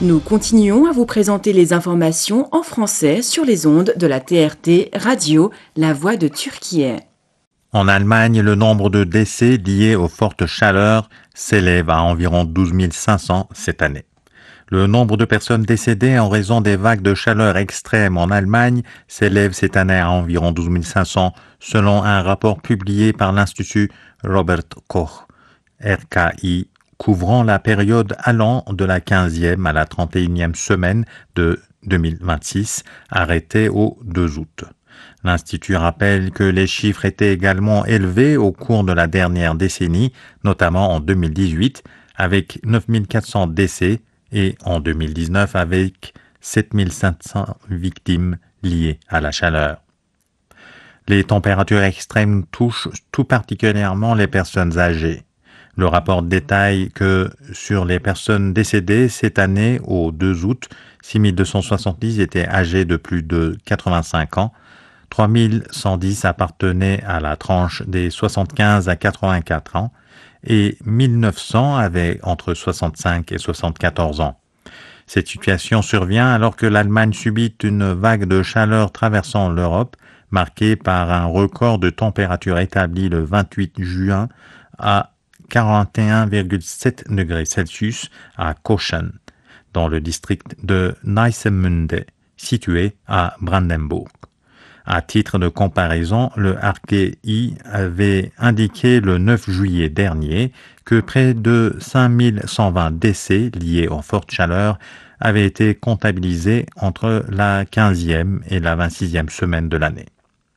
Nous continuons à vous présenter les informations en français sur les ondes de la TRT Radio, La Voix de Turquie. En Allemagne, le nombre de décès liés aux fortes chaleurs s'élève à environ 12 500 cette année. Le nombre de personnes décédées en raison des vagues de chaleur extrêmes en Allemagne s'élève cette année à environ 12 500 selon un rapport publié par l'Institut Robert Koch, RKI, couvrant la période allant de la 15e à la 31e semaine de 2026, arrêtée au 2 août. L'Institut rappelle que les chiffres étaient également élevés au cours de la dernière décennie, notamment en 2018, avec 9 400 décès et en 2019 avec 7 500 victimes liées à la chaleur. Les températures extrêmes touchent tout particulièrement les personnes âgées. Le rapport détaille que sur les personnes décédées cette année, au 2 août, 6 270 étaient âgées de plus de 85 ans, 3 110 appartenaient à la tranche des 75 à 84 ans et 1 900 avaient entre 65 et 74 ans. Cette situation survient alors que l'Allemagne subit une vague de chaleur traversant l'Europe, marquée par un record de température établi le 28 juin à 41,7 degrés Celsius à Cochem, dans le district de Neissemunde, situé à Brandenburg. À titre de comparaison, le RKI avait indiqué le 9 juillet dernier que près de 5120 décès liés aux fortes chaleurs avaient été comptabilisés entre la 15e et la 26e semaine de l'année.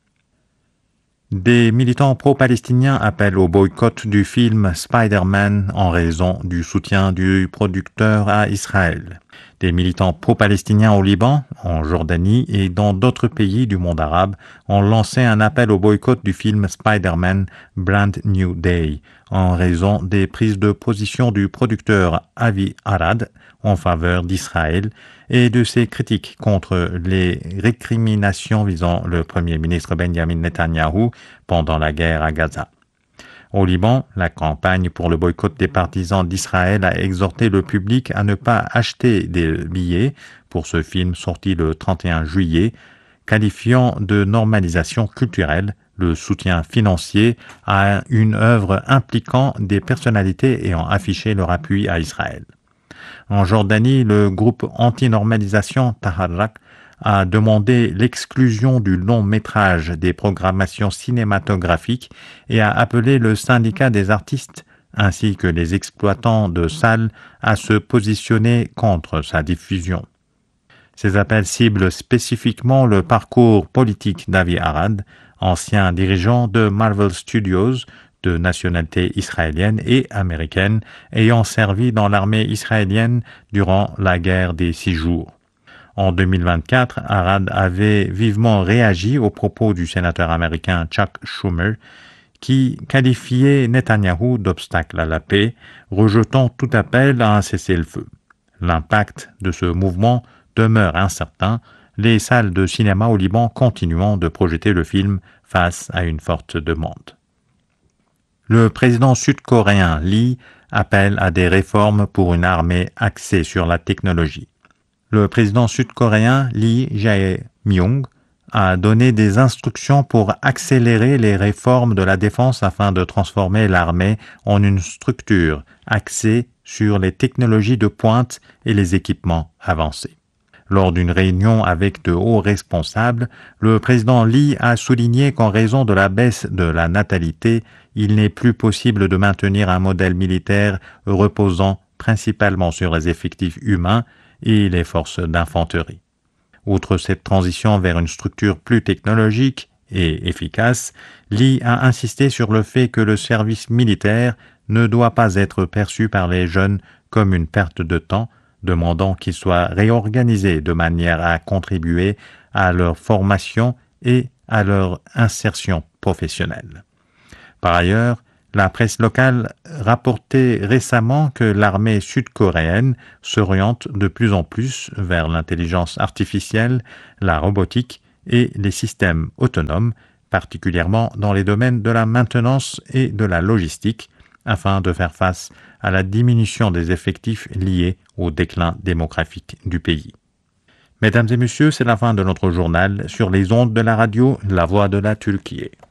Des militants pro-palestiniens appellent au boycott du film Spider-Man en raison du soutien du producteur à Israël. Des militants pro-palestiniens au Liban, en Jordanie et dans d'autres pays du monde arabe ont lancé un appel au boycott du film Spider-Man Brand New Day en raison des prises de position du producteur Avi Arad en faveur d'Israël et de ses critiques contre les récriminations visant le Premier ministre Benjamin Netanyahou pendant la guerre à Gaza. Au Liban, la campagne pour le boycott des partisans d'Israël a exhorté le public à ne pas acheter des billets pour ce film sorti le 31 juillet, qualifiant de normalisation culturelle le soutien financier à une œuvre impliquant des personnalités ayant affiché leur appui à Israël. En Jordanie, le groupe anti-normalisation Taharrak a demandé l'exclusion du long-métrage des programmations cinématographiques et a appelé le syndicat des artistes ainsi que les exploitants de salles à se positionner contre sa diffusion. Ces appels ciblent spécifiquement le parcours politique d'Avi Arad, ancien dirigeant de Marvel Studios, de nationalité israélienne et américaine, ayant servi dans l'armée israélienne durant la guerre des 6 jours. En 2024, Arad avait vivement réagi aux propos du sénateur américain Chuck Schumer, qui qualifiait Netanyahou d'obstacle à la paix, rejetant tout appel à un cessez-le-feu. L'impact de ce mouvement demeure incertain, les salles de cinéma au Liban continuant de projeter le film face à une forte demande. Le président sud-coréen Lee appelle à des réformes pour une armée axée sur la technologie. Le président sud-coréen Lee Jae-myung a donné des instructions pour accélérer les réformes de la défense afin de transformer l'armée en une structure axée sur les technologies de pointe et les équipements avancés. Lors d'une réunion avec de hauts responsables, le président Lee a souligné qu'en raison de la baisse de la natalité, il n'est plus possible de maintenir un modèle militaire reposant principalement sur les effectifs humains et les forces d'infanterie. Outre cette transition vers une structure plus technologique et efficace, Lee a insisté sur le fait que le service militaire ne doit pas être perçu par les jeunes comme une perte de temps, demandant qu'il soit réorganisé de manière à contribuer à leur formation et à leur insertion professionnelle. Par ailleurs, la presse locale rapportait récemment que l'armée sud-coréenne s'oriente de plus en plus vers l'intelligence artificielle, la robotique et les systèmes autonomes, particulièrement dans les domaines de la maintenance et de la logistique, afin de faire face à la diminution des effectifs liés au déclin démographique du pays. Mesdames et messieurs, c'est la fin de notre journal sur les ondes de la radio La Voix de la Turquie.